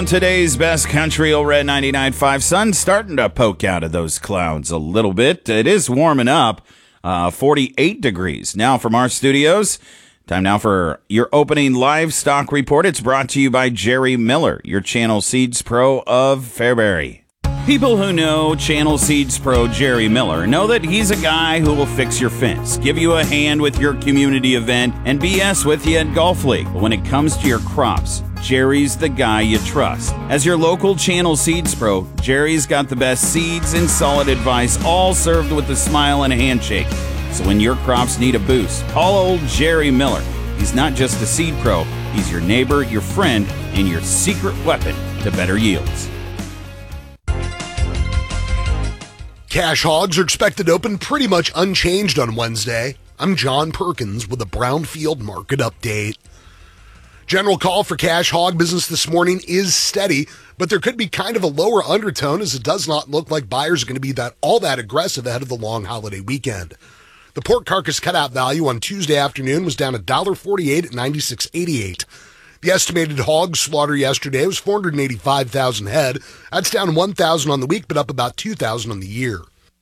on today's Best Country Old Red 99.5. Sun's starting to poke out of those clouds a little bit. It is warming up, 48 degrees. Now from our studios, time now for your opening livestock report. It's brought to you by Jerry Miller, your Channel Seeds Pro of Fairbury. People who know Channel Seeds Pro Jerry Miller know that he's a guy who will fix your fence, give you a hand with your community event, and BS with you at Golf League. But when it comes to your crops, Jerry's the guy you trust. As your local Channel Seeds Pro, Jerry's got the best seeds and solid advice, all served with a smile and a handshake. So when your crops need a boost, call old Jerry Miller. He's not just a seed pro, he's your neighbor, your friend, and your secret weapon to better yields. Cash hogs are expected to open pretty much unchanged on Wednesday. I'm John Perkins with a Brownfield market update. General call for cash hog business this morning is steady, but there could be kind of a lower undertone as it does not look like buyers are going to be all that aggressive ahead of the long holiday weekend. The pork carcass cutout value on Tuesday afternoon was down $1.48 at $96.88. The estimated hog slaughter yesterday was 485,000 head. That's down 1,000 on the week, but up about 2,000 on the year.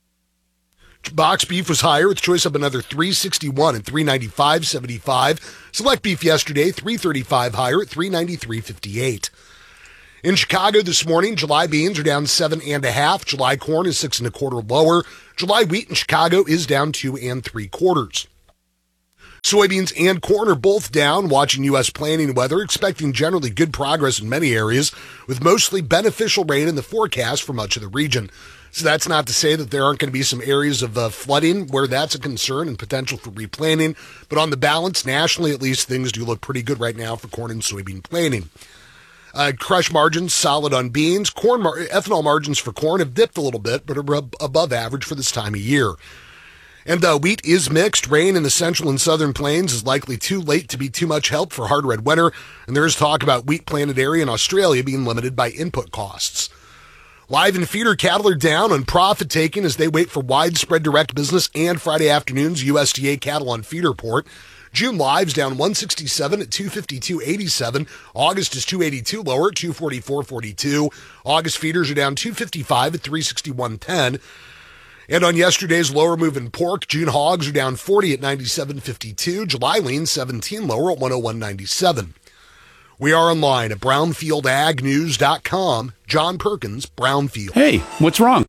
Box beef was higher with choice up another $3.61 and $395.75. Select beef yesterday, $3.35 higher at $393.58. In Chicago this morning, July beans are down 7.5. July corn is 6.25 lower. July wheat in Chicago is down 2.75. Soybeans and corn are both down. Watching U.S. planting weather, expecting generally good progress in many areas, with mostly beneficial rain in the forecast for much of the region. So that's not to say that there aren't going to be some areas of flooding where that's a concern and potential for replanting. But on the balance, nationally at least, things do look pretty good right now for corn and soybean planting. Crush margins solid on beans. Ethanol margins for corn have dipped a little bit, but are above average for this time of year. And wheat is mixed. Rain in the central and southern plains is likely too late to be too much help for hard red winter, and there is talk about wheat planted area in Australia being limited by input costs. Live and feeder cattle are down on profit taking as they wait for widespread direct business and Friday afternoon's USDA cattle on feed report. June lives down 167 at 252.87. August is 282 lower at 244.42. August feeders are down 255 at 361.10. And on yesterday's lower moving pork, June hogs are down 40 at 97.52. July lean 17 lower at 101.97. We are online at brownfieldagnews.com. John Perkins, Brownfield. Hey, what's wrong?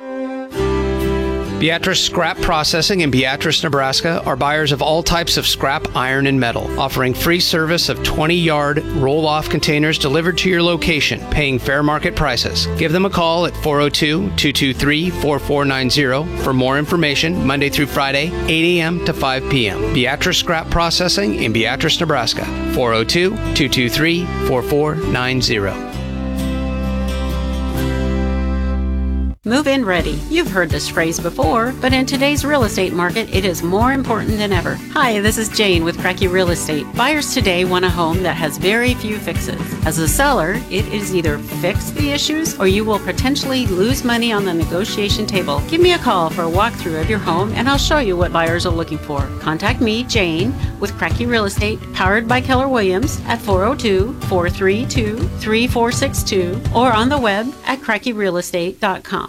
Beatrice Scrap Processing in Beatrice, Nebraska are buyers of all types of scrap, iron, and metal, offering free service of 20-yard roll-off containers delivered to your location, paying fair market prices. Give them a call at 402-223-4490 for more information, Monday through Friday, 8 a.m. to 5 p.m. Beatrice Scrap Processing in Beatrice, Nebraska, 402-223-4490. Move-in ready. You've heard this phrase before, but in today's real estate market, it is more important than ever. Hi, this is Jane with Cracky Real Estate. Buyers today want a home that has very few fixes. As a seller, it is either fix the issues or you will potentially lose money on the negotiation table. Give me a call for a walkthrough of your home and I'll show you what buyers are looking for. Contact me, Jane, with Cracky Real Estate, powered by Keller Williams at 402-432-3462 or on the web at crackyrealestate.com.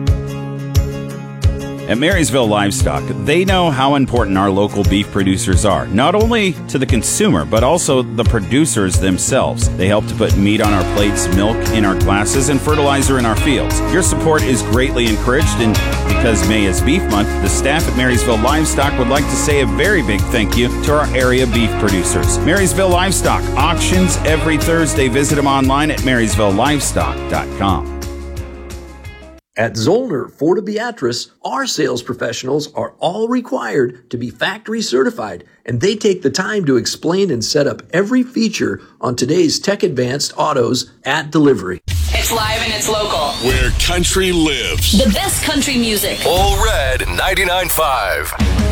At Marysville Livestock, they know how important our local beef producers are, not only to the consumer, but also the producers themselves. They help to put meat on our plates, milk in our glasses, and fertilizer in our fields. Your support is greatly encouraged, and because May is Beef Month, the staff at Marysville Livestock would like to say a very big thank you to our area beef producers. Marysville Livestock, auctions every Thursday. Visit them online at marysvillelivestock.com. At Zollner Ford of Beatrice, our sales professionals are all required to be factory certified, and they take the time to explain and set up every feature on today's tech-advanced autos at delivery. It's live and it's local. Where country lives. The best country music. All Red 99.5.